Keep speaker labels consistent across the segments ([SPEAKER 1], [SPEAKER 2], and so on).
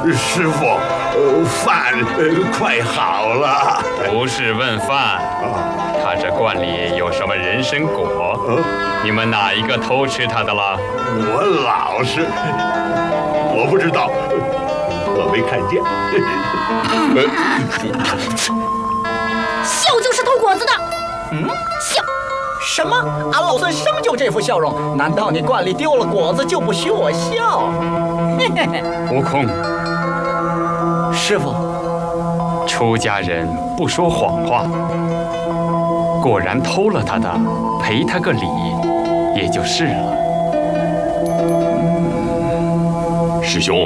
[SPEAKER 1] 师傅，饭快好了。
[SPEAKER 2] 不是问饭，他这罐里有什么人参果？你们哪一个偷吃他的了？
[SPEAKER 1] 我老实，我不知道，我没看见。
[SPEAKER 3] 笑就是偷果子的。笑。
[SPEAKER 4] 什么？俺老孙生就这副笑容，难道你罐里丢了果子就不许我笑？
[SPEAKER 2] 悟空，
[SPEAKER 4] 师傅，
[SPEAKER 2] 出家人不说谎话，果然偷了他的，赔他个礼，也就是了。
[SPEAKER 5] 师兄，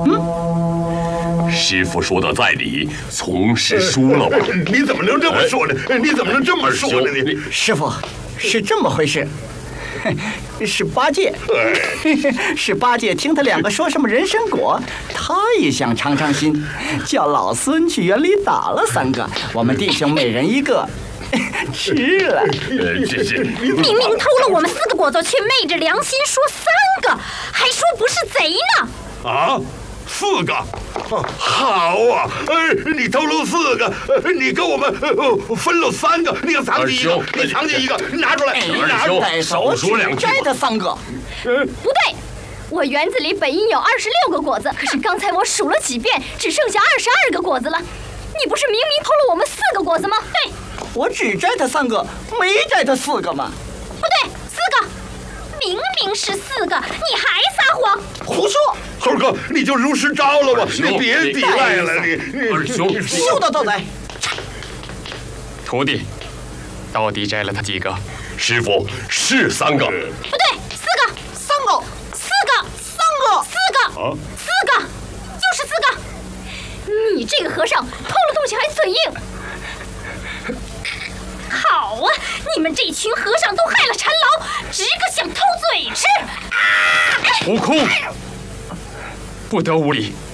[SPEAKER 5] 师傅说的在理，从师输了吧？
[SPEAKER 1] 你怎么能这么说呢？你怎么能这么说呢？你
[SPEAKER 4] 师傅，是这么回事。是八戒，是八戒听他两个说什么人参果，他也想尝尝新，叫老孙去园里打了3个，我们弟兄每人1个，吃了。
[SPEAKER 3] 明明偷了我们4个果子，却昧着良心说3个，还说不是贼呢。
[SPEAKER 1] 啊，4个，好啊！你偷了4个，你跟我们分了3个，你藏起1个，你藏起1个，拿出来，拿出来，
[SPEAKER 5] 少说2句。
[SPEAKER 4] 摘他3个。
[SPEAKER 3] 不对，我园子里本应有26个果子，可是刚才我数了几遍，只剩下22个果子了。你不是明明偷了我们4个果子吗？对，
[SPEAKER 4] 我只摘他3个，没摘他4个嘛。
[SPEAKER 3] 不对，4个，明明是4个，你还撒谎！
[SPEAKER 4] 胡说！
[SPEAKER 1] 猴哥，你就如实招了吧，你别抵赖了，你
[SPEAKER 5] 二兄，
[SPEAKER 4] 休得斗嘴！
[SPEAKER 2] 徒弟，到底摘了他几个？
[SPEAKER 5] 师傅是3个。
[SPEAKER 3] 不对，4个
[SPEAKER 4] ，3个
[SPEAKER 3] ，4个，4个，4个，就是4个。你这个和尚偷了东西还嘴硬。好啊，你们这群和尚都害了缠牢，直个想偷嘴吃。
[SPEAKER 2] 悟空，不得无礼！